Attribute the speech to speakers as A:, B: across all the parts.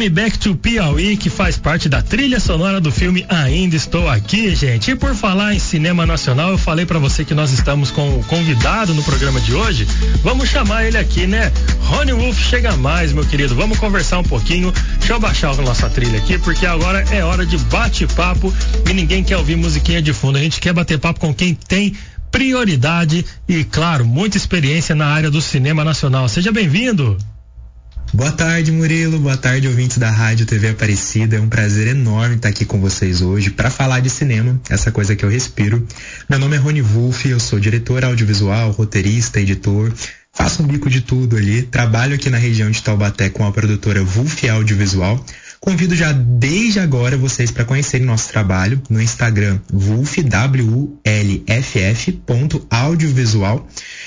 A: Back to Piauí, que faz parte da trilha sonora do filme Ainda Estou Aqui, gente. E por falar em cinema nacional, eu falei pra você que nós estamos com o convidado no programa de hoje. Vamos chamar ele aqui, né? Rony Wolf, chega mais, meu querido. Vamos conversar um pouquinho. Deixa eu baixar a nossa trilha aqui, porque agora é hora de bate-papo e ninguém quer ouvir musiquinha de fundo. A gente quer bater papo com quem tem prioridade e, claro, muita experiência na área do cinema nacional. Seja bem-vindo.
B: Boa tarde, Murilo. Boa tarde, ouvintes da Rádio TV Aparecida. É um prazer enorme estar aqui com vocês hoje para falar de cinema, essa coisa que eu respiro. Meu nome é Rony Wolf, eu sou diretor audiovisual, roteirista, editor. Faço um bico de tudo ali. Trabalho aqui na região de Taubaté com a produtora Wolf Audiovisual. Convido já desde agora vocês para conhecerem nosso trabalho no Instagram Wolf, WULFF.audiovisual.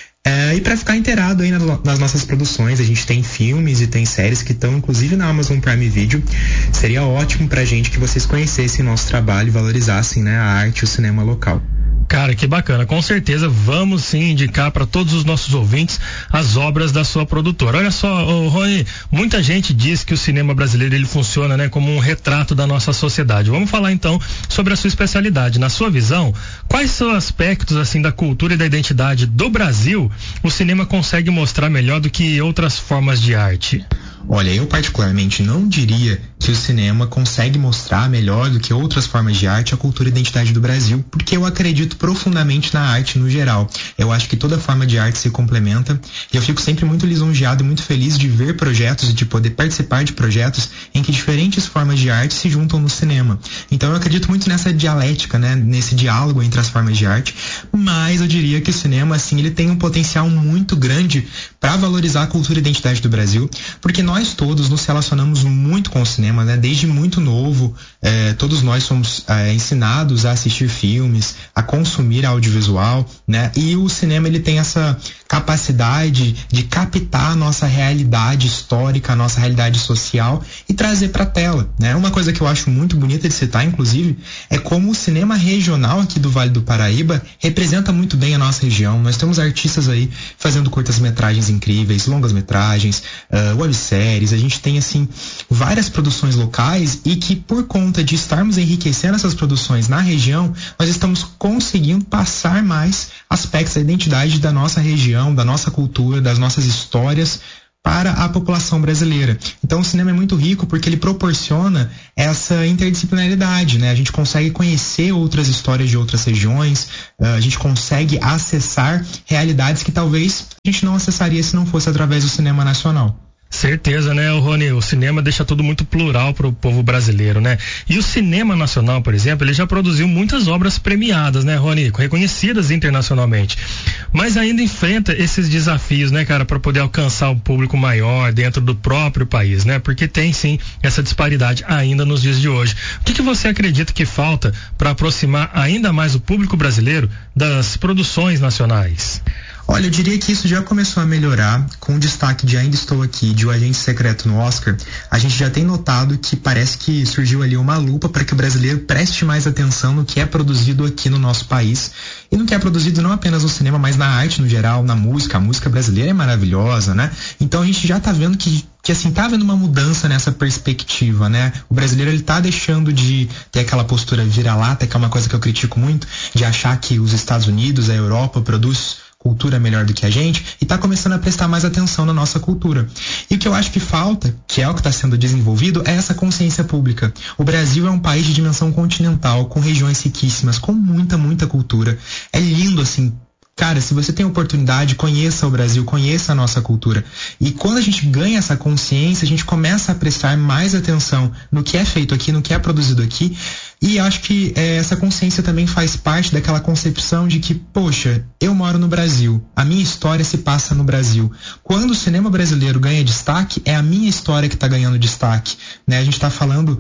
B: E para ficar inteirado aí nas nossas produções, a gente tem filmes e tem séries que estão inclusive na Amazon Prime Video. Seria ótimo pra gente que vocês conhecessem nosso trabalho e valorizassem, né, a arte e o cinema local.
A: Cara, que bacana. Com certeza vamos sim indicar para todos os nossos ouvintes as obras da sua produtora. Olha só, Rony, muita gente diz que o cinema brasileiro ele funciona, né, como um retrato da nossa sociedade. Vamos falar então sobre a sua especialidade. Na sua visão, quais são os aspectos assim da cultura e da identidade do Brasil o cinema consegue mostrar melhor do que outras formas de arte?
B: Olha, eu particularmente não diria que o cinema consegue mostrar melhor do que outras formas de arte a cultura e identidade do Brasil, porque eu acredito profundamente na arte no geral. Eu acho que toda forma de arte se complementa e eu fico sempre muito lisonjeado e muito feliz de ver projetos e de poder participar de projetos em que diferentes formas de arte se juntam no cinema. Então eu acredito muito nessa dialética, né, nesse diálogo entre as formas de arte, mas eu diria que o cinema, assim, ele tem um potencial muito grande para valorizar a cultura e identidade do Brasil, porque nós todos nos relacionamos muito com o cinema, né? Desde muito novo, todos nós somos ensinados a assistir filmes, a consumir audiovisual, né? E o cinema, ele tem essa capacidade de captar a nossa realidade histórica, a nossa realidade social e trazer para a tela, né? Uma coisa que eu acho muito bonita de citar, inclusive, é como o cinema regional aqui do Vale do Paraíba representa muito bem a nossa região. Nós temos artistas aí fazendo curtas-metragens incríveis, longas-metragens, webséries. A gente tem, assim, várias produções locais e que, por conta de estarmos enriquecendo essas produções na região, nós estamos conseguindo passar mais aspectos da identidade da nossa região, da nossa cultura, das nossas histórias para a população brasileira. Então o cinema é muito rico porque ele proporciona essa interdisciplinaridade, né? A gente consegue conhecer outras histórias de outras regiões, a gente consegue acessar realidades que talvez a gente não acessaria se não fosse através do cinema nacional.
A: Certeza, né, Rony? O cinema deixa tudo muito plural para o povo brasileiro, né? E o cinema nacional, por exemplo, ele já produziu muitas obras premiadas, né, Rony? Reconhecidas internacionalmente. Mas ainda enfrenta esses desafios, né, cara, para poder alcançar um público maior dentro do próprio país, né? Porque tem sim essa disparidade ainda nos dias de hoje. O que você acredita que falta para aproximar ainda mais o público brasileiro das produções nacionais?
B: Olha, eu diria que isso já começou a melhorar com o destaque de Ainda Estou Aqui, de O Agente Secreto no Oscar. A gente já tem notado que parece que surgiu ali uma lupa para que o brasileiro preste mais atenção no que é produzido aqui no nosso país e no que é produzido não apenas no cinema, mas na arte no geral, na música. A música brasileira é maravilhosa, né? Então a gente já tá vendo que assim, tá havendo uma mudança nessa perspectiva, né? O brasileiro, ele tá deixando de ter aquela postura vira-lata, que é uma coisa que eu critico muito, de achar que os Estados Unidos, a Europa produz cultura melhor do que a gente, e tá começando a prestar mais atenção na nossa cultura. E o que eu acho que falta, que é o que está sendo desenvolvido, é essa consciência pública. O Brasil é um país de dimensão continental, com regiões riquíssimas, com muita, muita cultura. É lindo, assim. Cara, se você tem oportunidade, conheça o Brasil, conheça a nossa cultura. E quando a gente ganha essa consciência, a gente começa a prestar mais atenção no que é feito aqui, no que é produzido aqui. E acho que essa consciência também faz parte daquela concepção de que, poxa, eu moro no Brasil, a minha história se passa no Brasil. Quando o cinema brasileiro ganha destaque, é a minha história que está ganhando destaque, né? A gente está falando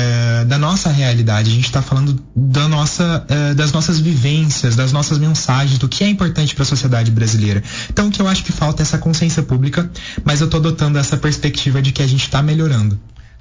B: da nossa realidade, a gente está falando das nossas vivências, das nossas mensagens, do que é importante para a sociedade brasileira. Então o que eu acho que falta é essa consciência pública, mas eu estou adotando essa perspectiva de que a gente está melhorando.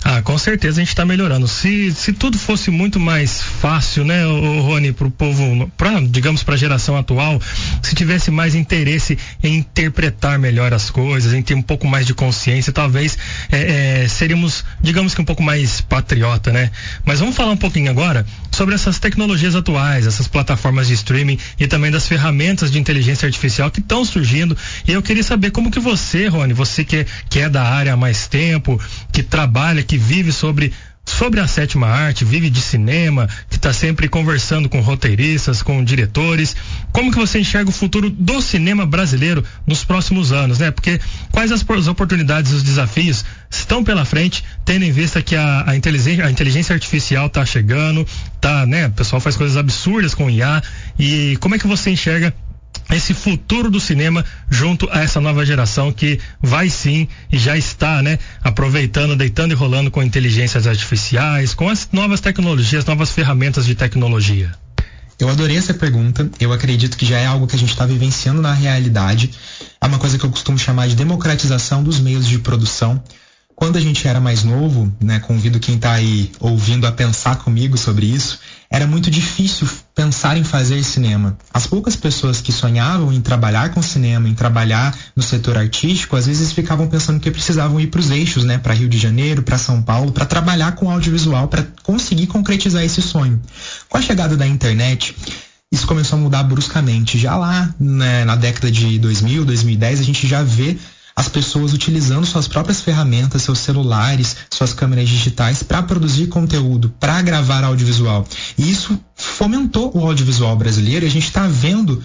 A: Com certeza a gente está melhorando. Se tudo fosse muito mais fácil, né, Rony, pro povo, digamos, pra geração atual, se tivesse mais interesse em interpretar melhor as coisas, em ter um pouco mais de consciência, talvez seríamos, digamos que um pouco mais patriota, né? Mas vamos falar um pouquinho agora sobre essas tecnologias atuais, essas plataformas de streaming e também das ferramentas de inteligência artificial que estão surgindo. E eu queria saber como que você, Rony, você que é da área há mais tempo, que trabalha, que vive sobre a sétima arte, vive de cinema, que está sempre conversando com roteiristas, com diretores, como que você enxerga o futuro do cinema brasileiro nos próximos anos, né? Porque quais as oportunidades e os desafios estão pela frente, tendo em vista que a inteligência artificial está chegando, né? O pessoal faz coisas absurdas com IA, e como é que você enxerga esse futuro do cinema junto a essa nova geração que vai sim e já está, né, aproveitando, deitando e rolando com inteligências artificiais, com as novas tecnologias, novas ferramentas de tecnologia?
B: Eu adorei essa pergunta. Eu acredito que já é algo que a gente está vivenciando na realidade. É uma coisa que eu costumo chamar de democratização dos meios de produção. Quando a gente era mais novo, né, convido quem está aí ouvindo a pensar comigo sobre isso, era muito difícil pensar em fazer cinema. As poucas pessoas que sonhavam em trabalhar com cinema, em trabalhar no setor artístico, às vezes ficavam pensando que precisavam ir para os eixos, né, para Rio de Janeiro, para São Paulo, para trabalhar com audiovisual, para conseguir concretizar esse sonho. Com a chegada da internet, isso começou a mudar bruscamente. Já lá, né, na década de 2000, 2010, a gente já vê as pessoas utilizando suas próprias ferramentas, seus celulares, suas câmeras digitais para produzir conteúdo, para gravar audiovisual. E isso fomentou o audiovisual brasileiro, e a gente está vendo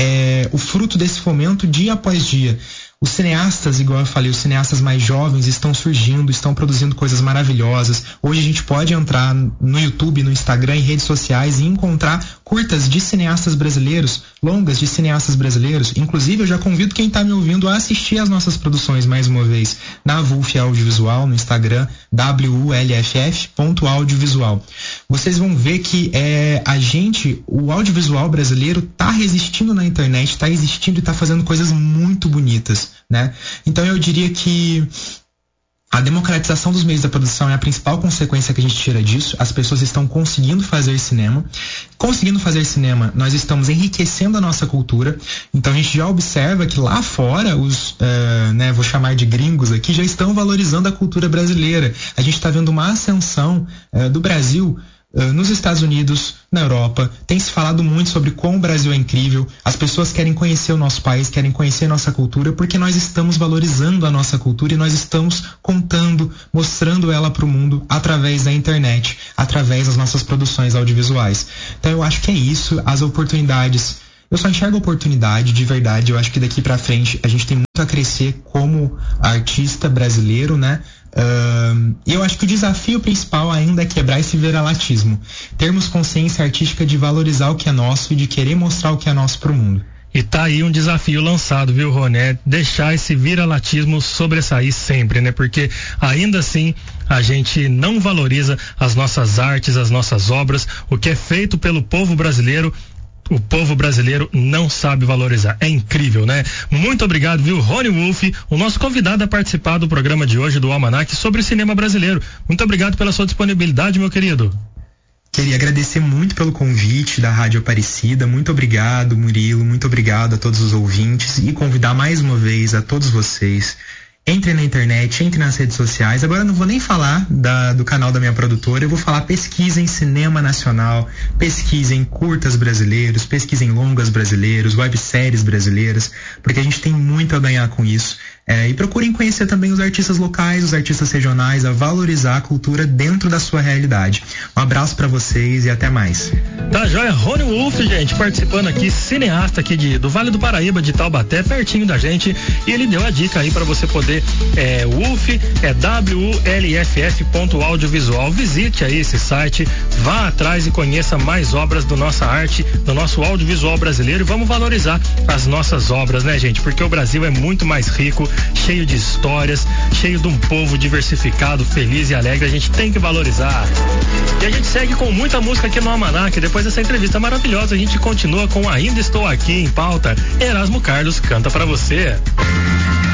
B: o fruto desse fomento dia após dia. Os cineastas, igual eu falei, os cineastas mais jovens estão surgindo, estão produzindo coisas maravilhosas. Hoje a gente pode entrar no YouTube, no Instagram, em redes sociais e encontrar curtas de cineastas brasileiros, longas de cineastas brasileiros. Inclusive, eu já convido quem está me ouvindo a assistir às nossas produções mais uma vez na Wulff Audiovisual, no Instagram, wulff.audiovisual. Vocês vão ver que o audiovisual brasileiro está resistindo na internet, está existindo e está fazendo coisas muito bonitas, né? Então eu diria que a democratização dos meios da produção é a principal consequência que a gente tira disso. As pessoas estão conseguindo fazer cinema. Conseguindo fazer cinema, nós estamos enriquecendo a nossa cultura. Então a gente já observa que lá fora, vou chamar de gringos aqui, já estão valorizando a cultura brasileira. A gente está vendo uma ascensão do Brasil nos Estados Unidos, na Europa. Tem se falado muito sobre como o Brasil é incrível. As pessoas querem conhecer o nosso país, querem conhecer a nossa cultura, porque nós estamos valorizando a nossa cultura e nós estamos contando, mostrando ela para o mundo através da internet, através das nossas produções audiovisuais. Então eu acho que é isso, as oportunidades. Eu só enxergo oportunidade, de verdade. Eu acho que daqui para frente a gente tem muito a crescer como artista brasileiro, né? E eu acho que o desafio principal ainda é quebrar esse viralatismo. Termos consciência artística de valorizar o que é nosso e de querer mostrar o que é nosso pro mundo.
A: E tá aí um desafio lançado, viu, Rony? Deixar esse viralatismo sobressair sempre, né? Porque ainda assim a gente não valoriza as nossas artes, as nossas obras, o que é feito pelo povo brasileiro. O povo brasileiro não sabe valorizar. É incrível, né? Muito obrigado, viu, Rony Wulff, o nosso convidado a participar do programa de hoje do Almanac sobre cinema brasileiro. Muito obrigado pela sua disponibilidade, meu querido.
B: Queria agradecer muito pelo convite da Rádio Aparecida. Muito obrigado, Murilo. Muito obrigado a todos os ouvintes e convidar mais uma vez a todos vocês. Entre na internet, entre nas redes sociais. Agora eu não vou nem falar do canal da minha produtora, eu vou falar: pesquisem cinema nacional, pesquisem curtas brasileiros, pesquisem longas brasileiros, webséries brasileiras, porque a gente tem muito a ganhar com isso. E procurem conhecer também os artistas locais, os artistas regionais, a valorizar a cultura dentro da sua realidade. Um abraço pra vocês e até mais.
A: Tá joia, Rony Wulff, gente, participando aqui, cineasta aqui do Vale do Paraíba, de Taubaté, pertinho da gente, e ele deu a dica aí pra você poder, Wulff, wulff.audiovisual. Visite aí esse site, vá atrás e conheça mais obras da nossa arte, do nosso audiovisual brasileiro, e vamos valorizar as nossas obras, né, gente? Porque o Brasil é muito mais rico, cheio de histórias, cheio de um povo diversificado, feliz e alegre. A gente tem que valorizar. E a gente segue com muita música aqui no Almanac. Depois dessa entrevista maravilhosa, a gente continua com Ainda Estou Aqui em pauta. Erasmo Carlos canta pra você.